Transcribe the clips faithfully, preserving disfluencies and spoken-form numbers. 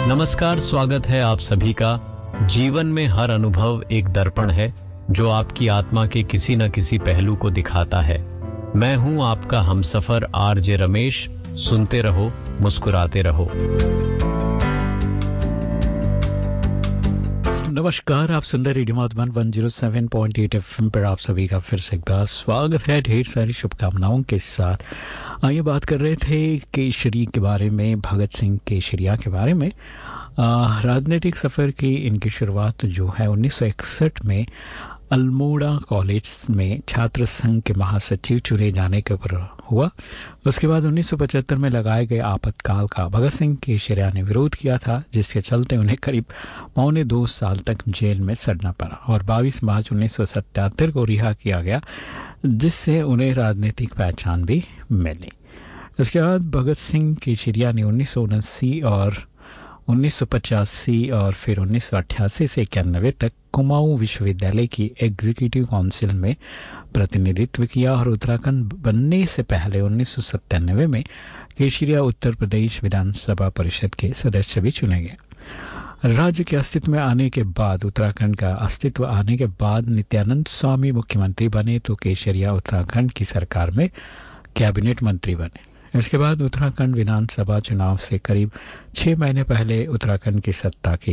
नमस्कार, स्वागत है आप सभी का। जीवन में हर अनुभव एक दर्पण है जो आपकी आत्मा के किसी न किसी पहलू को दिखाता है। मैं हूं आपका हमसफर आरजे रमेश। सुनते रहो, मुस्कुराते रहो। नमस्कार, आप सुन रहे रेडियो मधुबन एक सौ सात पॉइंट आठ एफएम पर आप सभी का फिर से एक बार स्वागत है, ढेर सारी शुभकामनाओं के साथ। आइए बात कर रहे थे केसरी के बारे में, भगत सिंह केसरिया के बारे में। आ, राजनीतिक सफ़र की इनकी शुरुआत जो है उन्नीस सौ इकसठ में अल्मोड़ा कॉलेज में छात्र संघ के महासचिव चुने जाने के पर हुआ। उसके बाद उन्नीस सौ पचहत्तर में लगाए गए आपातकाल का भगत सिंह केसरिया ने विरोध किया था, जिसके चलते उन्हें करीब पौने दो साल तक जेल में सड़ना पड़ा और बाईस मार्च उन्नीस सौ सत्तर को रिहा किया गया, जिससे उन्हें राजनीतिक पहचान भी मिली। इसके बाद भगत सिंह केसरिया ने उन्नीस सौ उनासी और उन्नीस सौ पचासी और फिर उन्नीस सौ अट्ठासी से इक्यानवे तक कुमाऊं विश्वविद्यालय की एग्जीक्यूटिव काउंसिल में प्रतिनिधित्व किया और उत्तराखंड बनने से पहले उन्नीस सौ सत्तानवे में केसरिया उत्तर प्रदेश विधानसभा परिषद के सदस्य भी चुने गए। राज्य के अस्तित्व में आने के बाद, उत्तराखंड का अस्तित्व आने के बाद नित्यानंद स्वामी मुख्यमंत्री बने तो केसरिया उत्तराखंड की सरकार में कैबिनेट मंत्री बने। इसके बाद उत्तराखंड विधानसभा चुनाव से करीब छह महीने पहले उत्तराखंड की सत्ता की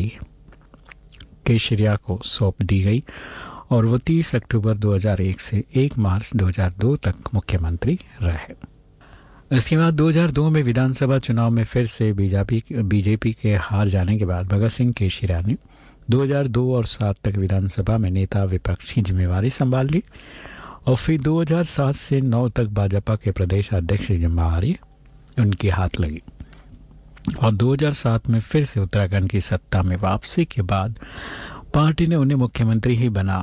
केसरिया को सौंप दी गई और वो तीस अक्टूबर दो हज़ार एक से एक मार्च दो हज़ार दो तक मुख्यमंत्री रहे। इसके बाद दो हज़ार दो में विधानसभा चुनाव में फिर से बीजेपी बीजेपी के हार जाने के बाद भगत सिंह केसरिया ने दो हज़ार दो और सात तक विधानसभा में नेता विपक्ष की जिम्मेवारी संभाल ली और फिर दो हज़ार सात से नौ तक भाजपा के प्रदेश अध्यक्ष की जिम्मेवारी उनके हाथ लगी और दो हज़ार सात में फिर से उत्तराखंड की सत्ता में वापसी के बाद पार्टी ने उन्हें मुख्यमंत्री ही बना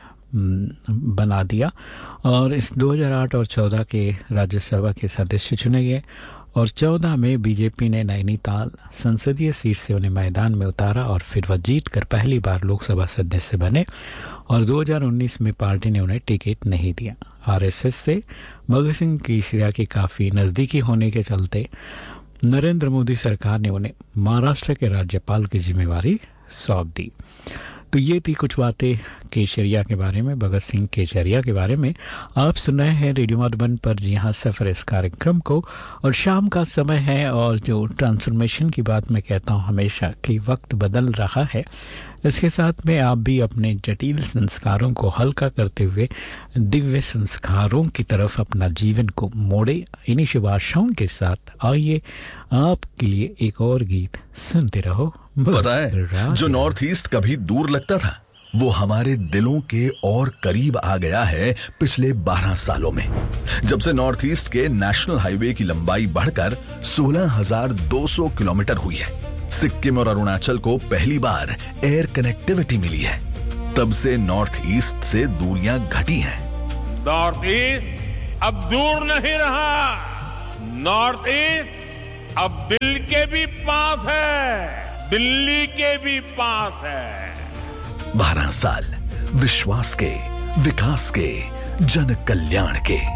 बना दिया और इस दो हज़ार आठ और चौदह के राज्यसभा के सदस्य चुने गए और चौदह में बीजेपी ने नैनीताल संसदीय सीट से उन्हें मैदान में उतारा और फिर वह जीत कर पहली बार लोकसभा सदस्य बने और दो हज़ार उन्नीस में पार्टी ने उन्हें टिकट नहीं दिया। आरएसएस से भगत सिंह केसरिया के काफ़ी नज़दीकी होने के चलते नरेंद्र मोदी सरकार ने उन्हें महाराष्ट्र के राज्यपाल की जिम्मेवारी सौंप दी। तो ये थी कुछ बातें केसरिया के बारे में, भगत सिंह केसरिया के बारे में। आप सुन रहे हैं रेडियो मधुबन पर जी हाँ सफ़र इस कार्यक्रम को, और शाम का समय है और जो ट्रांसफॉर्मेशन की बात मैं कहता हूँ हमेशा कि वक्त बदल रहा है, इसके साथ में आप भी अपने जटिल संस्कारों को हल्का करते हुए दिव्य संस्कारों की तरफ अपना जीवन को मोड़े। इन्हीं शुभ आशाओं के साथ आइए आपके लिए एक और गीत सुनते रहो। पता है, जो नॉर्थ ईस्ट कभी दूर लगता था वो हमारे दिलों के और करीब आ गया है पिछले बारह सालों में, जब से नॉर्थ ईस्ट के नेशनल हाईवे की लंबाई बढ़कर सोलह हज़ार दो सौ किलोमीटर हुई है। सिक्किम और अरुणाचल को पहली बार एयर कनेक्टिविटी मिली है, तब से नॉर्थ ईस्ट से दूरियां घटी हैं। नॉर्थ ईस्ट अब दूर नहीं रहा, नॉर्थ ईस्ट अब दिल के भी पास है, दिल्ली के भी पास है। बारह साल विश्वास के, विकास के, जन कल्याण के।